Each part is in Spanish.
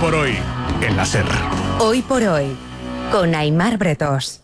por hoy, en la SER. Hoy por hoy, con Aimar Bretos.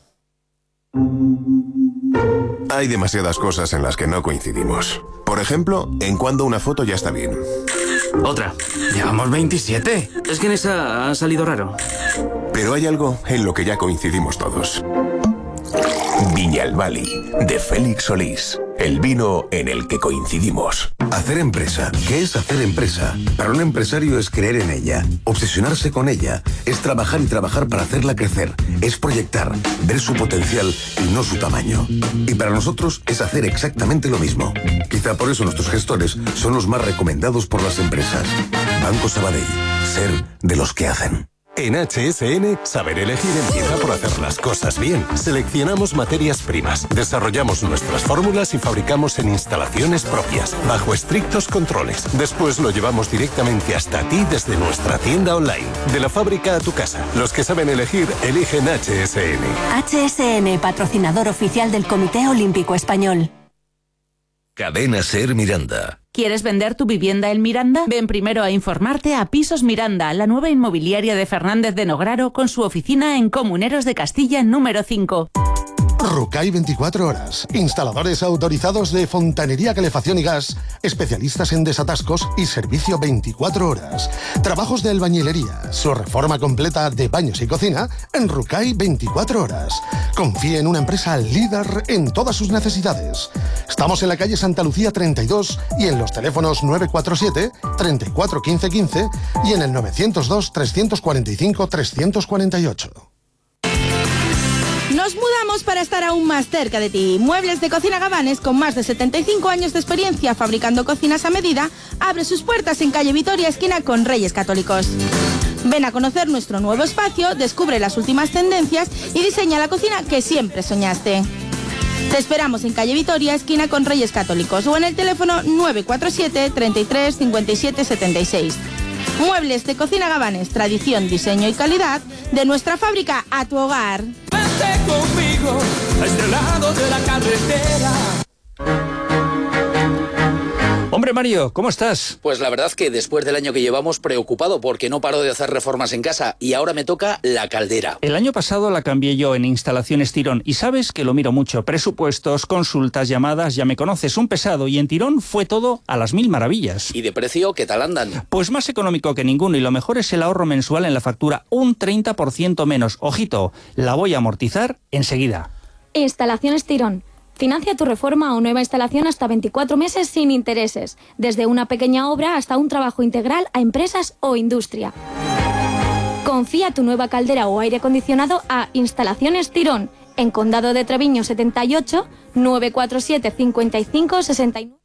Hay demasiadas cosas en las que no coincidimos. Por ejemplo, en cuando una foto ya está bien. Otra. Llevamos 27. Es que en esa ha salido raro. Pero hay algo en lo que ya coincidimos todos. Viñalbali, de Félix Solís. El vino en el que coincidimos. Hacer empresa. ¿Qué es hacer empresa? Para un empresario es creer en ella, obsesionarse con ella, es trabajar y trabajar para hacerla crecer, es proyectar, ver su potencial y no su tamaño. Y para nosotros es hacer exactamente lo mismo. Quizá por eso nuestros gestores son los más recomendados por las empresas. Banco Sabadell. Ser de los que hacen. En HSN, saber elegir empieza por hacer las cosas bien. Seleccionamos materias primas, desarrollamos nuestras fórmulas y fabricamos en instalaciones propias, bajo estrictos controles. Después lo llevamos directamente hasta ti desde nuestra tienda online. De la fábrica a tu casa. Los que saben elegir, eligen HSN. HSN, patrocinador oficial del Comité Olímpico Español. Cadena SER Miranda. ¿Quieres vender tu vivienda en Miranda? Ven primero a informarte a Pisos Miranda, la nueva inmobiliaria de Fernández de Nograro, con su oficina en Comuneros de Castilla número 5. Rucay 24 horas. Instaladores autorizados de fontanería, calefacción y gas. Especialistas en desatascos y servicio 24 horas. Trabajos de albañilería. Su reforma completa de baños y cocina en Rucay 24 horas. Confíe en una empresa líder en todas sus necesidades. Estamos en la calle Santa Lucía 32 y en los teléfonos 947 34 15 15 y en el 902 345 348. Nos mudamos para estar aún más cerca de ti. Muebles de Cocina Gabanes, con más de 75 años de experiencia fabricando cocinas a medida, abre sus puertas en calle Vitoria, esquina con Reyes Católicos. Ven a conocer nuestro nuevo espacio, descubre las últimas tendencias y diseña la cocina que siempre soñaste. Te esperamos en calle Vitoria, esquina con Reyes Católicos, o en el teléfono 947 33 57 76. Muebles de Cocina Gabanes, tradición, diseño y calidad, de nuestra fábrica a tu hogar. Vente conmigo a este lado de la carretera. Hombre, Mario, ¿cómo estás? Pues la verdad que después del año que llevamos, preocupado porque no paro de hacer reformas en casa y ahora me toca la caldera. El año pasado la cambié yo en Instalaciones Tirón y sabes que lo miro mucho. Presupuestos, consultas, llamadas, ya me conoces, un pesado, y en Tirón fue todo a las mil maravillas. ¿Y de precio qué tal andan? Pues más económico que ninguno, y lo mejor es el ahorro mensual en la factura, un 30% menos. Ojito, la voy a amortizar enseguida. Instalaciones Tirón. Financia tu reforma o nueva instalación hasta 24 meses sin intereses, desde una pequeña obra hasta un trabajo integral a empresas o industria. Confía tu nueva caldera o aire acondicionado a Instalaciones Tirón, en Condado de Treviño 78, 947 55 69.